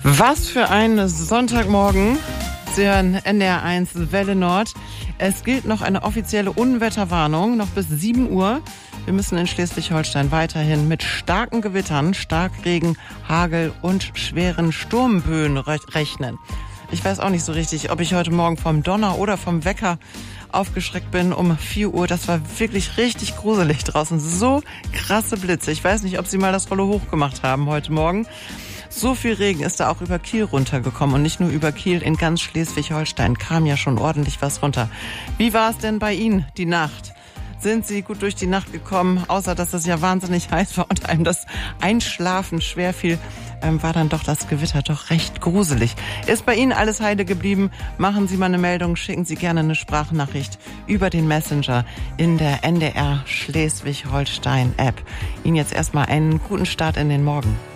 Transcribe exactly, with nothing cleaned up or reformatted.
Was für ein Sonntagmorgen. Sie hören N D R eins Welle Nord. Es gilt noch eine offizielle Unwetterwarnung, noch bis sieben Uhr. Wir müssen in Schleswig-Holstein weiterhin mit starken Gewittern, Starkregen, Hagel und schweren Sturmböen rechnen. Ich weiß auch nicht so richtig, ob ich heute Morgen vom Donner oder vom Wecker aufgeschreckt bin um vier Uhr. Das war wirklich richtig gruselig draußen. So krasse Blitze. Ich weiß nicht, ob Sie mal das Rollo hochgemacht haben heute Morgen. So viel Regen ist da auch über Kiel runtergekommen und nicht nur über Kiel, in ganz Schleswig-Holstein kam ja schon ordentlich was runter. Wie war es denn bei Ihnen die Nacht? Sind Sie gut durch die Nacht gekommen, außer dass es ja wahnsinnig heiß war und einem das Einschlafen schwer fiel, ähm, war dann doch das Gewitter doch recht gruselig. Ist bei Ihnen alles heile geblieben? Machen Sie mal eine Meldung, schicken Sie gerne eine Sprachnachricht über den Messenger in der N D R Schleswig-Holstein App. Ihnen jetzt erstmal einen guten Start in den Morgen.